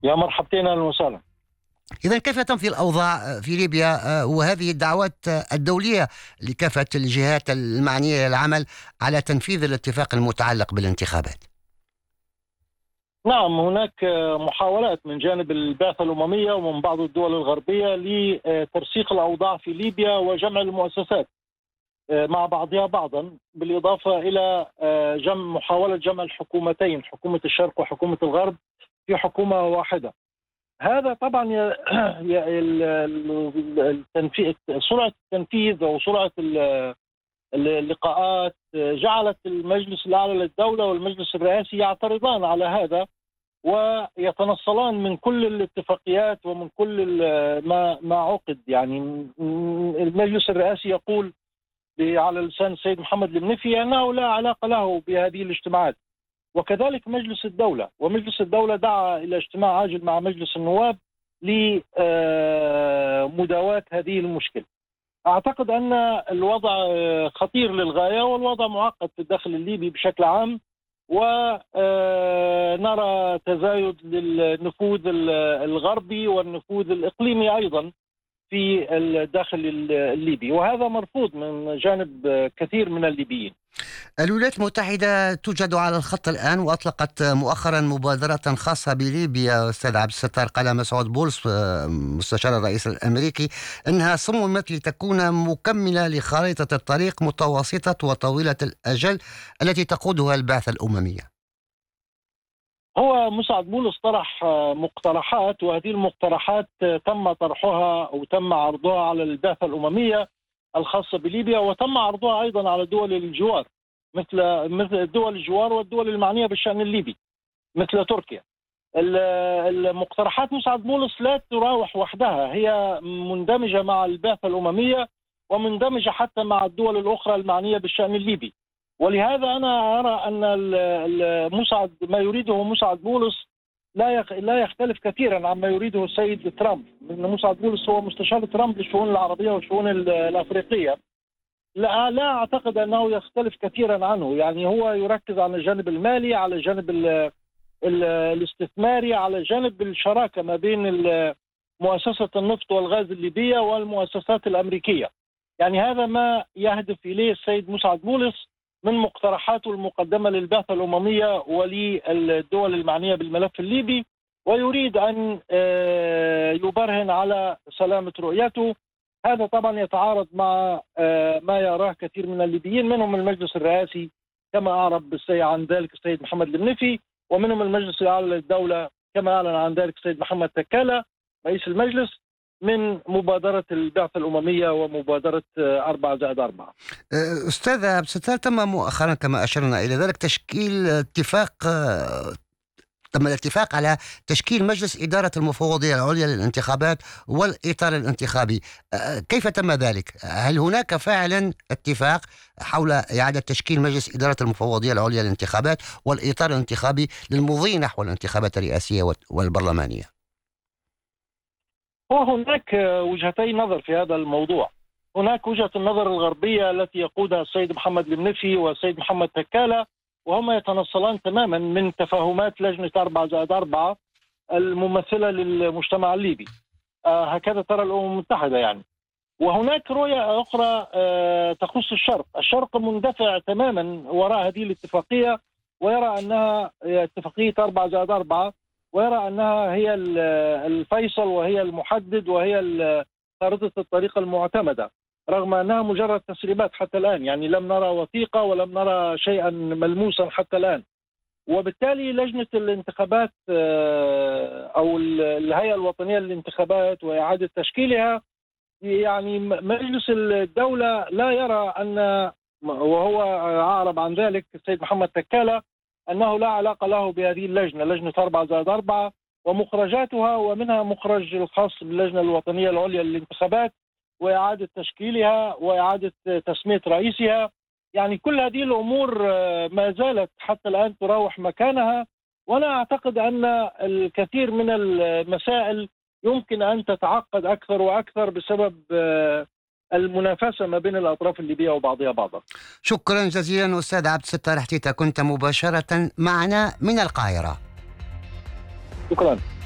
يا مرحبتين، اهلا وسهلا. إذا كيف تمضي الأوضاع في ليبيا وهذه الدعوات الدولية لكافة الجهات المعنية للعمل على تنفيذ الاتفاق المتعلق بالانتخابات؟ نعم، هناك محاولات من جانب البعثة الأممية ومن بعض الدول الغربية لترسيخ الأوضاع في ليبيا وجمع المؤسسات مع بعضها بعضا، بالإضافة إلى محاولة جمع الحكومتين، حكومة الشرق وحكومة الغرب، في حكومة واحدة. هذا طبعا سرعة التنفيذ أو سرعة اللقاءات جعلت المجلس الأعلى للدولة والمجلس الرئاسي يعترضان على هذا، ويتنصلان من كل الاتفاقيات ومن كل ما عقد. يعني المجلس الرئاسي يقول على لسان السيد محمد المنيفي أنه لا علاقة له بهذه الاجتماعات، وكذلك مجلس الدولة. ومجلس الدولة دعا إلى اجتماع عاجل مع مجلس النواب لمداواة هذه المشكلة. أعتقد أن الوضع خطير للغاية، والوضع معقد في الداخل الليبي بشكل عام، ونرى تزايد للنفوذ الغربي والنفوذ الإقليمي أيضا في الداخل الليبي، وهذا مرفوض من جانب كثير من الليبيين. الولايات المتحدة توجد على الخط الآن، وأطلقت مؤخرا مبادرة خاصة بليبيا. أستاذ عبد الستار قال مسعود بولس مستشار الرئيس الأمريكي أنها صممت لتكون مكملة لخارطة الطريق متوسطة وطويلة الأجل التي تقودها البعثة الأممية. هو مسعد بولس طرح مقترحات، وهذه المقترحات تم طرحها أو تم عرضها على البعثة الأممية الخاصة بليبيا، وتم عرضها أيضا على دول الجوار مثل دول الجوار والدول المعنية بالشأن الليبي مثل تركيا. المقترحات مسعد بولس لا تراوح وحدها، هي مندمجة مع البعثة الأممية ومندمجة حتى مع الدول الأخرى المعنية بالشأن الليبي. ولهذا أنا أرى أن ما يريده مسعد بولس لا يختلف كثيرا عما يريده السيد ترامب، لأن مسعد بولس هو مستشار ترامب للشؤون العربية والشؤون الأفريقية. لا أعتقد أنه يختلف كثيرا عنه. يعني هو يركز على الجانب المالي، على الجانب الاستثماري، على جانب الشراكة ما بين مؤسسة النفط والغاز الليبية والمؤسسات الأمريكية. يعني هذا ما يهدف إليه السيد مسعد بولس من مقترحاته المقدمة للبعثة الأممية وللدول المعنية بالملف الليبي، ويريد أن يبرهن على سلامة رؤيته. هذا طبعا يتعارض مع ما يراه كثير من الليبيين، منهم المجلس الرئاسي كما أعرب عن ذلك السيد محمد المنيفي، ومنهم المجلس الأعلى للدولة كما أعلن عن ذلك السيد محمد تكالة رئيس المجلس، من مبادرة البعثة الأممية ومبادرة 4+4. أستاذ عبد الستار، تم مؤخرا كما أشرنا إلى ذلك تم الاتفاق على تشكيل مجلس إدارة المفوضية العليا للانتخابات والإطار الانتخابي. كيف تم ذلك؟ هل هناك فعلا اتفاق حول إعادة تشكيل مجلس إدارة المفوضية العليا للانتخابات والإطار الانتخابي للمضي نحو الانتخابات الرئاسية والبرلمانية؟ وهناك وجهتي نظر في هذا الموضوع. هناك وجهة النظر الغربية التي يقودها السيد محمد المنيفي والسيد محمد تكالة، وهما يتنصلان تماما من تفاهمات لجنة 4+4 الممثلة للمجتمع الليبي. هكذا ترى الأمم المتحدة يعني. وهناك رؤية أخرى تخص الشرق مندفع تماما وراء هذه الاتفاقية، ويرى أنها اتفاقية 4+4، ويرى أنها هي الفيصل وهي المحدد وهي خارطة الطريق المعتمدة، رغم أنها مجرد تسريبات حتى الآن. يعني لم نرى وثيقة ولم نرى شيئا ملموسا حتى الآن. وبالتالي لجنة الانتخابات أو الهيئة الوطنية للانتخابات وإعادة تشكيلها، يعني مجلس الدولة لا يرى أن، وهو أعرب عن ذلك السيد محمد تكالة، أنه لا علاقة له بهذه اللجنة، لجنة 4+4 ومخرجاتها، ومنها مخرج الخاص باللجنة الوطنية العليا للانتخابات وإعادة تشكيلها وإعادة تسمية رئيسها. يعني كل هذه الأمور ما زالت حتى الآن تراوح مكانها، وأنا أعتقد أن الكثير من المسائل يمكن أن تتعقد أكثر وأكثر بسبب المنافسة ما بين الأطراف الليبية وبعضها بعضا. شكرا جزيلا أستاذ عبد الستار حتيتة، كنت مباشرة معنا من القاهرة. شكرا.